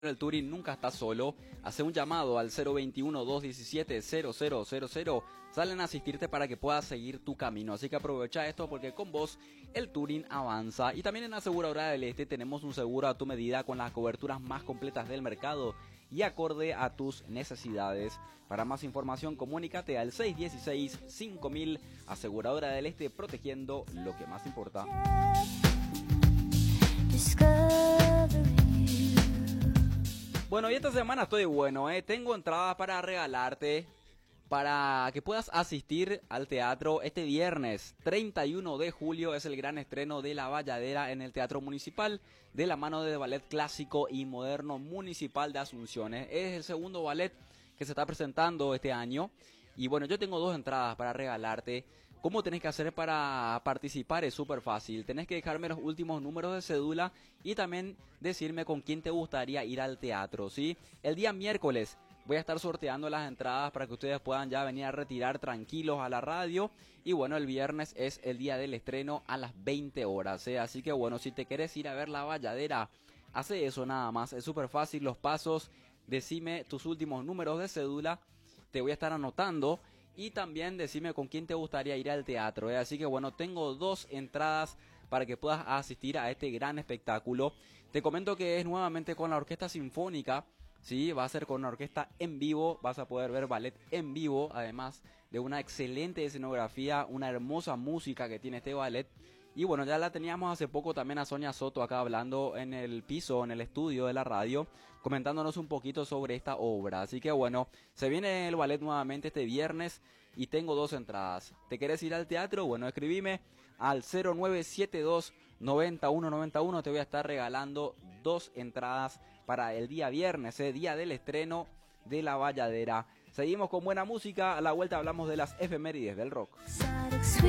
el Touring nunca está solo. Hace un llamado al 021-217-0000. Salen a asistirte para que puedas seguir tu camino. Así que aprovecha esto porque con vos el Touring avanza. Y también en Aseguradora del Este tenemos un seguro a tu medida con las coberturas más completas del mercado y acorde a tus necesidades. Para más información comunícate al 616-5000. Aseguradora del Este, protegiendo lo que más importa. Bueno, y esta semana estoy bueno, tengo entradas para regalarte, para que puedas asistir al teatro este viernes 31 de julio. Es el gran estreno de La Bayadera en el Teatro Municipal, de la mano de Ballet Clásico y Moderno Municipal de Asunción. Es el segundo ballet que se está presentando este año. Y bueno, yo tengo 2 entradas para regalarte. ¿Cómo tenés que hacer para participar? Es súper fácil. Tenés que dejarme los últimos números de cédula y también decirme con quién te gustaría ir al teatro, ¿sí? El día miércoles voy a estar sorteando las entradas para que ustedes puedan ya venir a retirar tranquilos a la radio. Y bueno, el viernes es el día del estreno a las 20 horas, ¿eh? Así que bueno, si te querés ir a ver La Bayadera, hace eso nada más. Es súper fácil los pasos. Decime tus últimos números de cédula. Te voy a estar anotando. Y también decime con quién te gustaría ir al teatro, ¿eh? Así que bueno, tengo 2 entradas para que puedas asistir a este gran espectáculo. Te comento que es nuevamente con la Orquesta Sinfónica, ¿sí? Va a ser con una orquesta en vivo, vas a poder ver ballet en vivo, además de una excelente escenografía, una hermosa música que tiene este ballet. Y bueno, ya la teníamos hace poco también a Sonia Soto acá hablando en el piso, en el estudio de la radio, comentándonos un poquito sobre esta obra. Así que bueno, se viene el ballet nuevamente este viernes y tengo 2 entradas. ¿Te querés ir al teatro? Bueno, escribime al 0972 9191. Te voy a estar regalando 2 entradas para el día viernes, día del estreno de La Bayadera. Seguimos con buena música, a la vuelta hablamos de las efemérides del rock.